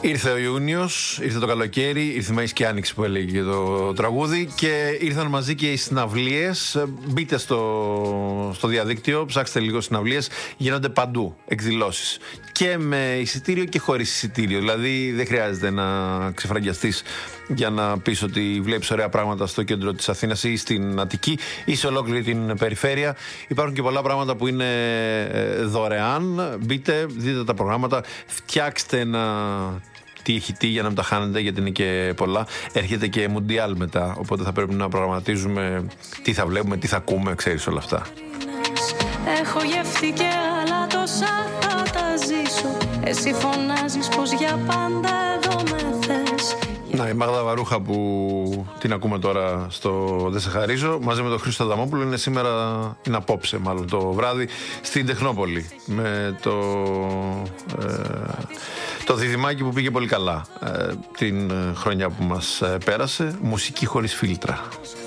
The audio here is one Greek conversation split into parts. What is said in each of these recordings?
Ήρθε ο Ιούνιος, ήρθε το καλοκαίρι, ήρθε η Μαΐς και Άνοιξη που έλεγε και το τραγούδι και ήρθαν μαζί και οι συναυλίες. Μπείτε στο διαδίκτυο, ψάξτε λίγο συναυλίες, γίνονται παντού εκδηλώσεις. Και με εισιτήριο και χωρίς εισιτήριο. Δηλαδή δεν χρειάζεται να ξεφραγκιαστείς για να πεις ότι βλέπεις ωραία πράγματα στο κέντρο της Αθήνας ή στην Αττική ή σε ολόκληρη την περιφέρεια. Υπάρχουν και πολλά πράγματα που είναι δωρεάν. Μπείτε, δείτε τα προγράμματα, φτιάξτε ένα τι για να μην τα χάνετε, γιατί είναι και πολλά. Έρχεται και Μουντιάλ μετά, οπότε θα πρέπει να προγραμματίζουμε τι θα βλέπουμε, τι θα ακούμε, ξέρεις όλα αυτά. Έχω γευτεί και άλλα τόσα θα τα ζήσω. Εσύ φωνάζεις πως για πάντα εδώ με θες. Να, η Μάγδα Βαρούχα που την ακούμε τώρα στο Δεν σε χαρίζω, μαζί με τον Χρήστο Αδαμόπουλο, είναι σήμερα, είναι απόψε μάλλον το βράδυ, στην Τεχνόπολη με το διδυμάκι που πήγε πολύ καλά την χρονιά που μας πέρασε. Μουσική χωρίς φίλτρα.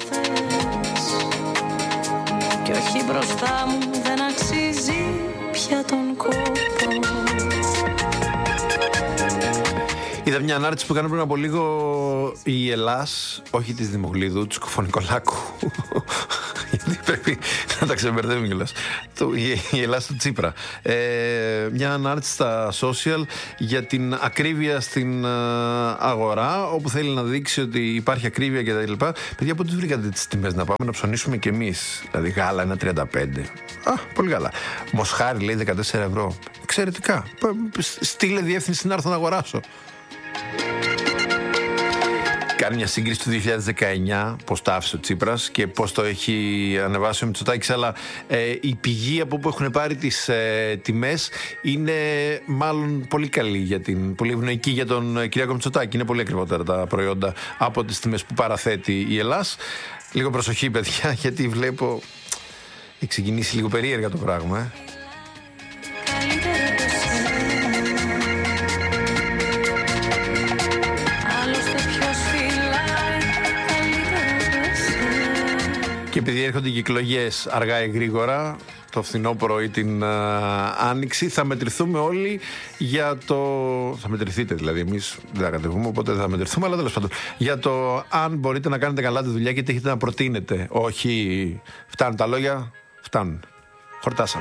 Και όχι μπροστά μου δεν αξίζει πια τον κόπο. Είδα μια ανάρτηση που έκανε πριν από λίγο η Ελλάς, όχι της Δημογλίδου, του Σκουφονικολάκου. Γιατί πρέπει να τα ξεμπερδεύουμε κιόλας. Η Ελλάς του Τσίπρα. Μια ανάρτηση στα social για την ακρίβεια στην αγορά, όπου θέλει να δείξει ότι υπάρχει ακρίβεια κτλ. Παιδιά, πού τις βρήκατε τις τιμές? Να πάμε να ψωνίσουμε κι εμείς. Δηλαδή γάλα 1,35. Πολύ καλά. Μοσχάρι λέει 14 ευρώ. Εξαιρετικά. Στείλε διεύθυνση να έρθω να αγοράσω. Κάνει μια σύγκριση του 2019, πώς τα άφησε ο Τσίπρας και πώς το έχει ανεβάσει ο Μητσοτάκης, αλλά η πηγή από όπου έχουν πάρει τις τιμές είναι μάλλον πολύ καλή, πολύ ευνοϊκή για τον Κυριάκο Μητσοτάκη. Είναι πολύ ακριβότερα τα προϊόντα από τις τιμές που παραθέτει η Ελλάς. Λίγο προσοχή, παιδιά, γιατί βλέπω έχει ξεκινήσει λίγο περίεργα το πράγμα. Και επειδή έρχονται και εκλογές αργά ή γρήγορα, το φθινόπωρο ή την άνοιξη, θα μετρηθούμε όλοι για το. Θα μετρηθείτε δηλαδή, εμείς δεν θα κατεβούμε, οπότε δεν θα μετρηθούμε, αλλά τέλος πάντων. Για το αν μπορείτε να κάνετε καλά τη δουλειά και τι έχετε να προτείνετε. Όχι, φτάνουν τα λόγια, φτάνουν. Χορτάσαμε.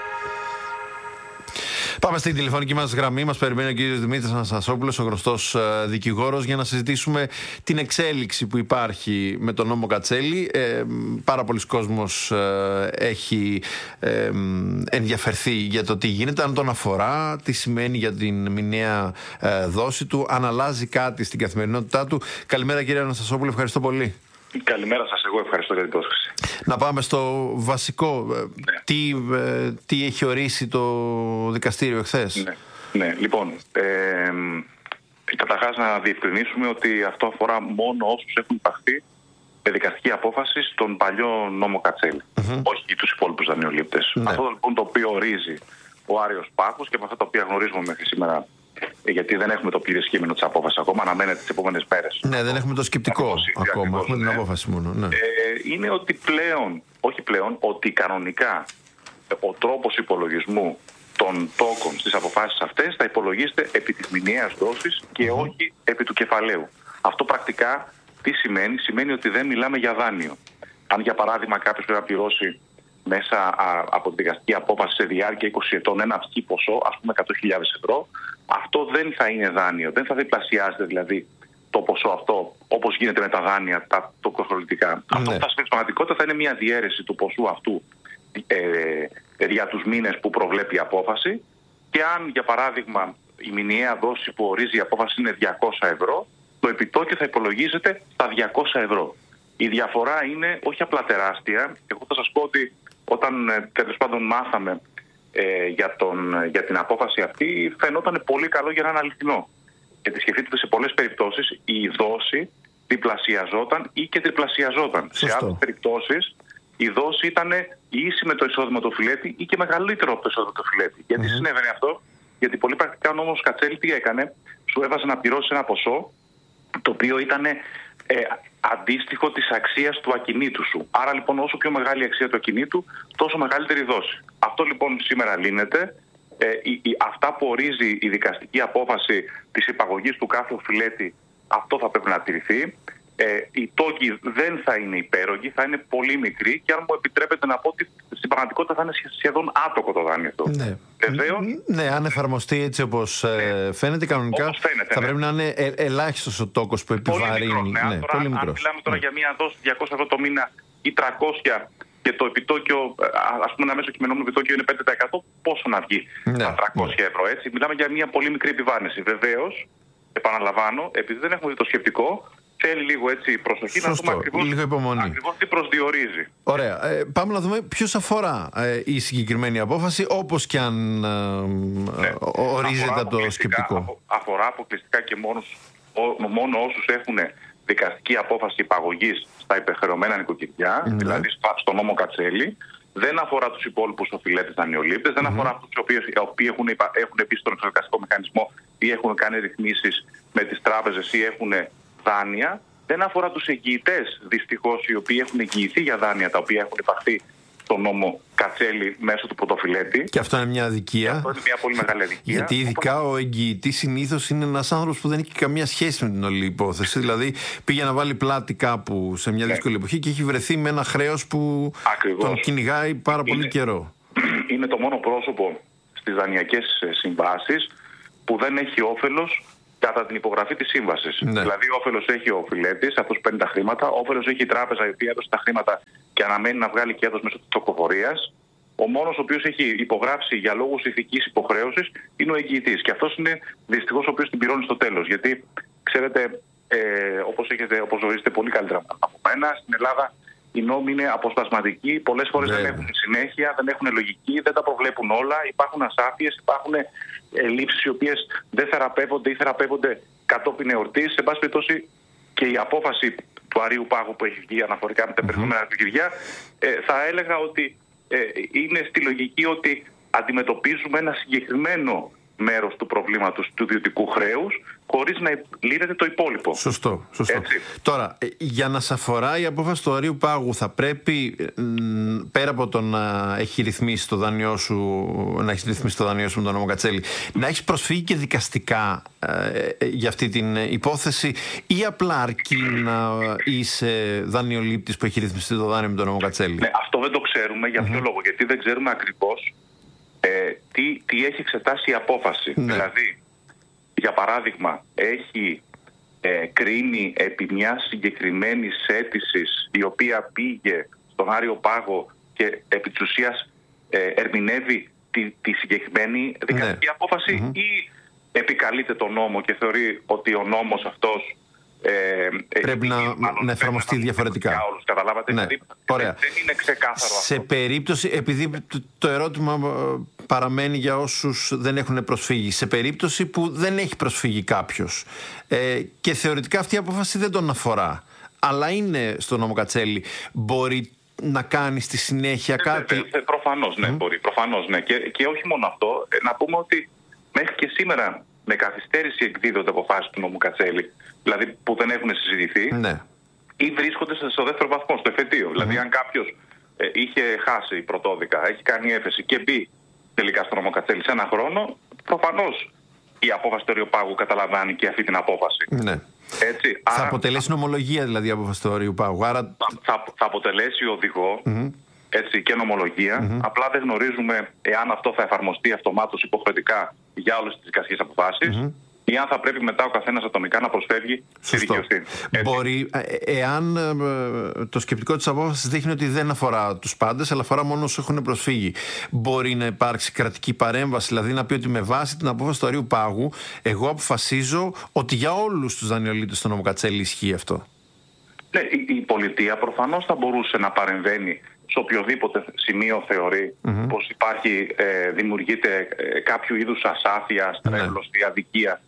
Πάμε στην τηλεφωνική μας γραμμή. Μας περιμένει ο κύριος Δημήτρης Αναστασόπουλος, ο γνωστός δικηγόρος, για να συζητήσουμε την εξέλιξη που υπάρχει με τον νόμο Κατσέλη. Πάρα πολλοί κόσμος έχει ενδιαφερθεί για το τι γίνεται, αν τον αφορά, τι σημαίνει για την μηνιαία δόση του, αν αλλάζει κάτι στην καθημερινότητά του. Καλημέρα κύριε Αναστασόπουλο, ευχαριστώ πολύ. Καλημέρα σας, εγώ ευχαριστώ για την πρόσκληση. Να πάμε στο βασικό. Ναι. Τι έχει ορίσει το δικαστήριο εχθές? Ναι. Λοιπόν, καταρχάς να διευκρινίσουμε ότι αυτό αφορά μόνο όσους έχουν υπαχθεί με δικαστική απόφαση στον παλιό νόμο Κατσέλη, όχι τους υπόλοιπους δανειολήπτες. Ναι. Αυτό λοιπόν το οποίο ορίζει ο Άριος Πάκος και με αυτά τα οποία γνωρίζουμε μέχρι σήμερα, γιατί δεν έχουμε το πλήρες κείμενο της απόφασης ακόμα, αναμένεται τις επόμενες μέρες. Ναι, δεν έχουμε το σκεπτικό ακόμα, έχουμε την απόφαση μόνο. Ναι. Είναι ότι ότι κανονικά ο τρόπος υπολογισμού των τόκων στις αποφάσεις αυτές θα υπολογίζεται επί της μηνιαίας δόσης και όχι επί του κεφαλαίου. Αυτό πρακτικά τι σημαίνει? Σημαίνει ότι δεν μιλάμε για δάνειο. Αν για παράδειγμα κάποιος πρέπει να πληρώσει μέσα από τη δικαστική απόφαση σε διάρκεια 20 ετών ένα αυστή ποσό, ας πούμε 100.000 ευρώ, αυτό δεν θα είναι δάνειο. Δεν θα διπλασιάζεται δηλαδή το ποσό αυτό όπως γίνεται με τα δάνεια, τα τοκοχρονικά. Ναι. Αυτό που θα στην πραγματικότητα θα είναι μια διαίρεση του ποσού αυτού για τους μήνες που προβλέπει η απόφαση, και αν για παράδειγμα η μηνιαία δόση που ορίζει η απόφαση είναι 200 ευρώ, το επιτόκιο θα υπολογίζεται στα 200 ευρώ. Η διαφορά είναι όχι απλά τεράστια. Εγώ θα σας πω ότι όταν τέλος πάντων μάθαμε για την απόφαση αυτή, φαινόταν πολύ καλό για να είναι αληθινό. Γιατί σκεφτείτε, σε πολλές περιπτώσεις η δόση διπλασιαζόταν ή και τριπλασιαζόταν. Σε άλλες περιπτώσεις η δόση ήταν ίση με το εισόδημα του φιλέτη ή και μεγαλύτερο από το εισόδημα του φιλέτη. Γιατί συνέβαινε αυτό? Γιατί πολύ πρακτικά ο νόμος Κατσέλη τι έκανε? Σου έβαζε να πληρώσει ένα ποσό το οποίο ήταν αντίστοιχο της αξίας του ακινήτου σου. Άρα λοιπόν όσο πιο μεγάλη η αξία του ακινήτου, τόσο μεγαλύτερη δόση. Αυτό λοιπόν σήμερα λύνεται Αυτά που ορίζει η δικαστική απόφαση της υπαγωγής του κάθε οφειλέτη, αυτό θα πρέπει να τηρηθεί. Οι τόκοι δεν θα είναι υπέρογγοι, θα είναι πολύ μικροί και αν μου επιτρέπετε να πω ότι στην πραγματικότητα θα είναι σχεδόν άτοκο το δάνειο αυτό. Ναι. Ναι, αν εφαρμοστεί έτσι όπως φαίνεται κανονικά, θα πρέπει να είναι ελάχιστος ο τόκος που επιβαρύνει. Πολύ μικρός. Αν μιλάμε τώρα για μια δόση 200 ευρώ το μήνα ή 300 και το επιτόκιο, ας πούμε ένα μέσο κειμενόμενο επιτόκιο είναι 5%, πόσο να βγει τα 300 ευρώ, έτσι. Μιλάμε για μια πολύ μικρή επιβάρυνση. Βεβαίως, επαναλαμβάνω, επειδή δεν έχουμε δει το σκεπτικό, θέλει λίγο έτσι προσοχή. Σωστό, να δούμε ακριβώς τι προσδιορίζει. Ωραία. Πάμε να δούμε ποιος αφορά η συγκεκριμένη απόφαση, όπως και αν ορίζεται το σκεπτικό. Αφορά αποκλειστικά και μόνο όσους έχουν δικαστική απόφαση υπαγωγής στα υπερχρεωμένα νοικοκυριά, δηλαδή στο νόμο Κατσέλη. Δεν αφορά τους υπόλοιπους οφειλέτες δανειολήπτες, δεν αφορά αυτούς οι οποίοι έχουν μπει στον εξωτερικό μηχανισμό ή έχουν κάνει ρυθμίσεις με τις τράπεζες ή έχουν δάνεια. Δεν αφορά τους εγγυητές, δυστυχώς, οι οποίοι έχουν εγγυηθεί για δάνεια τα οποία έχουν υπαχθεί στον νόμο Κατσέλη μέσω του πρωτοφυλέτη. Και αυτό είναι μια αδικία. Αυτό είναι μια πολύ μεγάλη αδικία. Γιατί ειδικά ο εγγυητής συνήθως είναι ένας άνθρωπος που δεν έχει καμία σχέση με την όλη υπόθεση. Δηλαδή πήγε να βάλει πλάτη κάπου σε μια δύσκολη εποχή και έχει βρεθεί με ένα χρέος που τον κυνηγάει πάρα πολύ καιρό. Είναι το μόνο πρόσωπο στις δανειακές συμβάσεις που δεν έχει όφελος κατά την υπογραφή της σύμβασης. Ναι. Δηλαδή, όφελος έχει ο οφειλέτης, αυτός που παίρνει τα χρήματα, όφελος έχει η τράπεζα η οποία έδωσε τα χρήματα και αναμένει να βγάλει κέρδος μέσω της τοκοφορίας. Ο μόνος ο οποίος έχει υπογράψει για λόγους ηθικής υποχρέωσης είναι ο εγγυητής. Και αυτός είναι δυστυχώς ο οποίος την πληρώνει στο τέλος. Γιατί, ξέρετε, όπως γνωρίζετε πολύ καλύτερα από μένα, στην Ελλάδα οι νόμοι είναι αποσπασματικοί, πολλές φορές δεν έχουν συνέχεια, δεν έχουν λογική, δεν τα προβλέπουν όλα, υπάρχουν ασάφειες, υπάρχουν ελλείψεις οι οποίες δεν θεραπεύονται ή θεραπεύονται κατόπιν εορτής. Σε πάση περιπτώσει και η απόφαση του Αρείου Πάγου που έχει βγει αναφορικά με τα περιεχόμενα νοικοκυριά, θα έλεγα ότι είναι στη λογική ότι αντιμετωπίζουμε ένα συγκεκριμένο μέρος του προβλήματος του ιδιωτικού χρέους χωρίς να λύνεται το υπόλοιπο. Σωστό. Τώρα, για να σε αφορά η απόφαση του Αρείου Πάγου, θα πρέπει πέρα από το να έχει ρυθμίσει το δάνειό σου, με τον νόμο Κατσέλη, να έχεις προσφύγει και δικαστικά για αυτή την υπόθεση, ή απλά αρκεί να είσαι δανειολήπτης που έχει ρυθμιστεί το δάνειο με τον νόμο Κατσέλη? Ναι, αυτό δεν το ξέρουμε. Για ποιο λόγο? Γιατί δεν ξέρουμε ακριβώς τι έχει εξετάσει η απόφαση. Ναι. Δηλαδή, για παράδειγμα, έχει κρίνει επί μιας συγκεκριμένης αίτησης η οποία πήγε στον Άριο Πάγο και επί της ουσίας ερμηνεύει τη συγκεκριμένη δικαστική απόφαση, ή επικαλείται τον νόμο και θεωρεί ότι ο νόμος αυτός πρέπει να εφαρμοστεί διαφορετικά. Όλους, καταλάβατε? Ναι. Δηλαδή, δεν είναι ξεκάθαρο σε αυτό. περίπτωση, επειδή το ερώτημα παραμένει για όσους δεν έχουν προσφύγει, σε περίπτωση που δεν έχει προσφύγει κάποιος και θεωρητικά αυτή η απόφαση δεν τον αφορά, αλλά είναι στο νόμο Κατσέλη, μπορεί να κάνει στη συνέχεια κάτι? Προφανώς ναι, μπορεί. Προφανώς ναι. Και όχι μόνο αυτό, να πούμε ότι μέχρι και σήμερα με καθυστέρηση εκδίδονται αποφάσεις του νόμου Κατσέλη, δηλαδή που δεν έχουν συζητηθεί, ή βρίσκονται στο δεύτερο βαθμό, στο εφετείο. Δηλαδή, αν κάποιος είχε χάσει πρωτόδικα, έχει κάνει έφεση και μπει τελικά στο νόμο Κατσέλη σε ένα χρόνο, προφανώς η απόφαση του Αρείου Πάγου καταλαμβάνει και αυτή την απόφαση. Ναι. Έτσι, θα αποτελέσει νομολογία δηλαδή η απόφαση του Αρείου Πάγου. Άρα... Θα αποτελέσει οδηγό. Έτσι, και νομολογία. Απλά δεν γνωρίζουμε εάν αυτό θα εφαρμοστεί αυτομάτως υποχρεωτικά για όλες τις δικαστικές αποφάσεις, ή αν θα πρέπει μετά ο καθένας ατομικά να προσφεύγει στη δικαιοσύνη. Μπορεί, εάν το σκεπτικό της απόφασης δείχνει ότι δεν αφορά τους πάντες, αλλά αφορά μόνο όσους έχουν προσφύγει, μπορεί να υπάρξει κρατική παρέμβαση, δηλαδή να πει ότι με βάση την απόφαση του Αρείου Πάγου, εγώ αποφασίζω ότι για όλους τους δανειολήπτες στο νόμο Κατσέλη ισχύει αυτό? Ναι, η πολιτεία προφανώς θα μπορούσε να παρεμβαίνει σε οποιοδήποτε σημείο θεωρεί πως δημιουργείται κάποιο είδους ασάφεια, στρέβλωση, αδικία.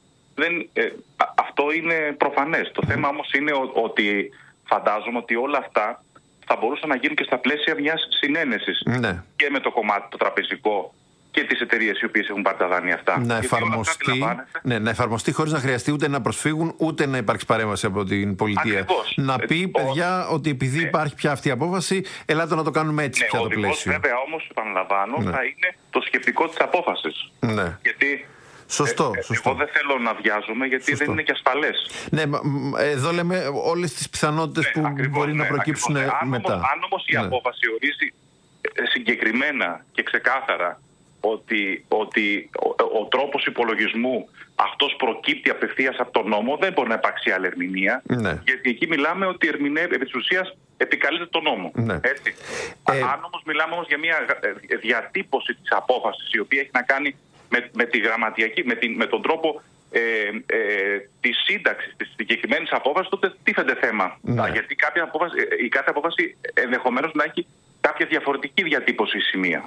Αυτό είναι προφανές. Το θέμα όμως είναι ότι φαντάζομαι ότι όλα αυτά θα μπορούσαν να γίνουν και στα πλαίσια μιας συνένεσης και με το κομμάτι το τραπεζικό και τις εταιρείες οι οποίες έχουν πάρει τα δάνεια αυτά. Να εφαρμοστεί χωρίς να χρειαστεί ούτε να προσφύγουν ούτε να υπάρξει παρέμβαση από την πολιτεία. Ακριβώς. Να πει, παιδιά, ότι επειδή υπάρχει πια αυτή η απόφαση, ελάτε να το κάνουμε έτσι πια το πλαίσιο. Βέβαια όμως, επαναλαμβάνω, θα είναι το σκεπτικό της απόφασης. Ναι. Γιατί Σωστό. εγώ δεν θέλω να βιάζουμε, γιατί δεν είναι και ασφαλές. Ναι, εδώ λέμε όλες τις πιθανότητες που μπορεί να προκύψουν μετά. Αν όμως η απόφαση ορίζει συγκεκριμένα και ξεκάθαρα ότι ο τρόπος υπολογισμού αυτός προκύπτει απευθείας από τον νόμο, δεν μπορεί να υπάρξει άλλη ερμηνεία. Ναι. Γιατί εκεί μιλάμε ότι επί της ουσίας επικαλείται τον νόμο. Ναι. Έτσι. Αν όμως μιλάμε για μια διατύπωση της απόφασης, η οποία έχει να κάνει με τη γραμματιακή, με τον τρόπο της σύνταξης της συγκεκριμένης απόφασης, τότε τίθενται θέμα. Ναι. Γιατί κάθε απόφαση ενδεχομένως να έχει κάποια διαφορετική διατύπωση ή σημεία.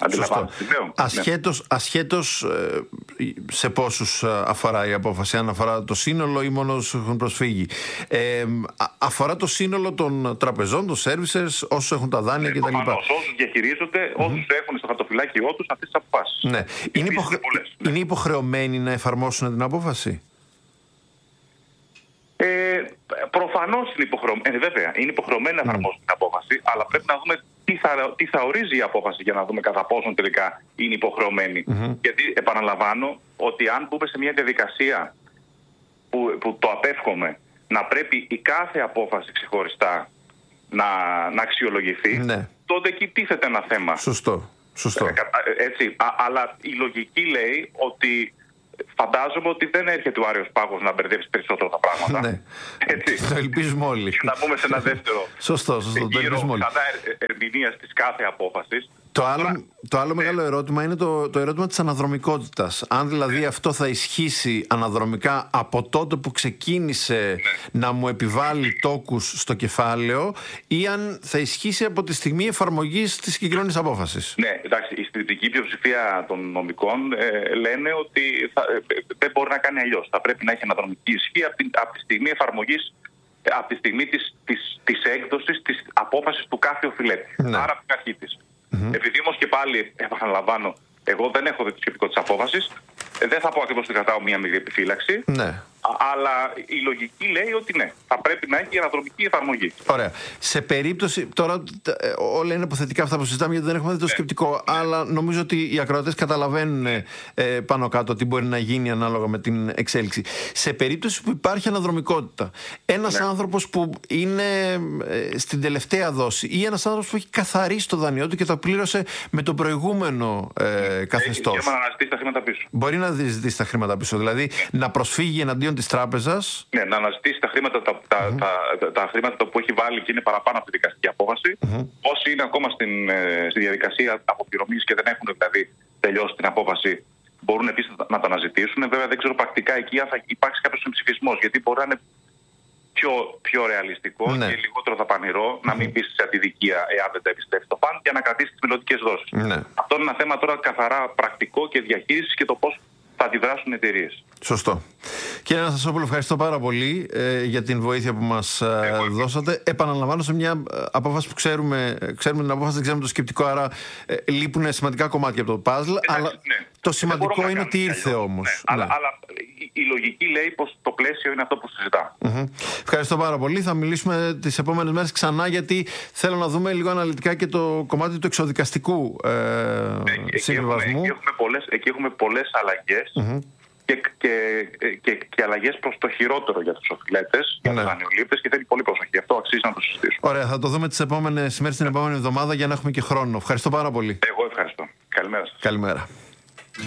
Ασχέτως σε πόσους αφορά η απόφαση, αν αφορά το σύνολο ή μόνο όσους έχουν προσφύγει. Αφορά το σύνολο των τραπεζών, των servicers, όσους έχουν τα δάνεια κτλ. Όσους διαχειρίζονται, όσους έχουν στο χαρτοφυλάκιό τους αυτές τις αποφάσεις. Ναι. Είναι υποχρεωμένοι να εφαρμόσουν την απόφαση? Προφανώς είναι υποχρεωμένοι. Βέβαια, είναι υποχρεωμένοι να εφαρμόσουν την απόφαση, αλλά πρέπει να δούμε τι θα ορίζει η απόφαση για να δούμε κατά πόσον τελικά είναι υποχρεωμένοι. Γιατί επαναλαμβάνω ότι αν μπούμε σε μια διαδικασία που το απέφχομαι, να πρέπει η κάθε απόφαση ξεχωριστά να αξιολογηθεί, τότε εκεί τίθεται ένα θέμα. Σωστό. Έτσι, αλλά η λογική λέει ότι φαντάζομαι ότι δεν έρχεται ο Άριος Πάγος να μπερδεύσει περισσότερο τα πράγματα. Ναι. Το ελπίζουμε όλοι. Και να μπούμε σε ένα δεύτερο γύρο κατά ερμηνείας της κάθε απόφασης. Το άλλο μεγάλο ερώτημα είναι το ερώτημα της αναδρομικότητας. Αν δηλαδή αυτό θα ισχύσει αναδρομικά από τότε που ξεκίνησε να μου επιβάλλει τόκους στο κεφάλαιο, ή αν θα ισχύσει από τη στιγμή εφαρμογής της συγκεκριμένης απόφασης. Ναι, εντάξει, η συντριπτική πλειοψηφία των νομικών λένε ότι δεν μπορεί να κάνει αλλιώς. Θα πρέπει να έχει αναδρομική ισχύ από τη στιγμή εφαρμογής, από τη στιγμή της έκδοσης της απόφασης του κάθε οφειλέτη. Άρα από την αρχή της. Επειδή όμως και πάλι επαναλαμβάνω, εγώ δεν έχω δει το σκεπτικό της απόφασης, δεν θα πω ακριβώς ότι κρατάω μια μικρή επιφύλαξη. Ναι. Αλλά η λογική λέει ότι ναι, θα πρέπει να έχει αναδρομική εφαρμογή. Ωραία. Σε περίπτωση. Τώρα όλα είναι υποθετικά αυτά που συζητάμε, γιατί δεν έχουμε δει το σκεπτικό. Αλλά νομίζω ότι οι ακροατές καταλαβαίνουν πάνω κάτω τι μπορεί να γίνει ανάλογα με την εξέλιξη. Σε περίπτωση που υπάρχει αναδρομικότητα, ένας άνθρωπος που είναι στην τελευταία δόση, ή ένας άνθρωπος που έχει καθαρίσει το δάνειό του και το πλήρωσε με το προηγούμενο καθεστώς. Μπορεί να ζητήσει τα χρήματα πίσω. Δηλαδή να προσφύγει εναντίον της τράπεζας. Ναι, να αναζητήσει τα χρήματα, τα χρήματα που έχει βάλει και είναι παραπάνω από τη δικαστική απόφαση. Όσοι είναι ακόμα στη διαδικασία αποπληρωμής και δεν έχουν δηλαδή τελειώσει την απόφαση, μπορούν επίσης να τα αναζητήσουν. Βέβαια, δεν ξέρω πρακτικά εκεί αν θα υπάρξει κάποιος συμψηφισμός, γιατί μπορεί να είναι πιο ρεαλιστικό και λιγότερο δαπανηρό να μην μπει σε αντιδικία εάν δεν τα επιστρέφει το φαντ και να κρατήσει τις μελλοντικές δόσεις. Αυτό είναι ένα θέμα τώρα καθαρά πρακτικό και διαχείρισης και το πώς θα αντιδράσουν οι εταιρείες. Σωστό. Κύριε Αναστασόπουλο, ευχαριστώ πάρα πολύ για την βοήθεια που μας δώσατε. Επαναλαμβάνω, σε μια απόφαση που ξέρουμε την απόφαση, δεν ξέρουμε το σκεπτικό, άρα λείπουν σημαντικά κομμάτια από το παζλ. Αλλά το σημαντικό είναι ότι ήρθε όμως. Αλλά η λογική λέει πως το πλαίσιο είναι αυτό που συζητάμε. Ευχαριστώ πάρα πολύ. Θα μιλήσουμε τις επόμενες μέρες ξανά, γιατί θέλω να δούμε λίγο αναλυτικά και το κομμάτι του εξοδικαστικού συμβιβασμού. Εκεί έχουμε πολλές αλλαγές. Και αλλαγές προς το χειρότερο για τους οφειλέτες, για τους δανειολήπτες, και θέλει πολύ προσοχή. Αυτό αξίζει να το συζητήσουμε. Ωραία, θα το δούμε τις επόμενες ημέρες, την επόμενη εβδομάδα, για να έχουμε και χρόνο. Ευχαριστώ πάρα πολύ. Εγώ ευχαριστώ. Καλημέρα σας. Καλημέρα.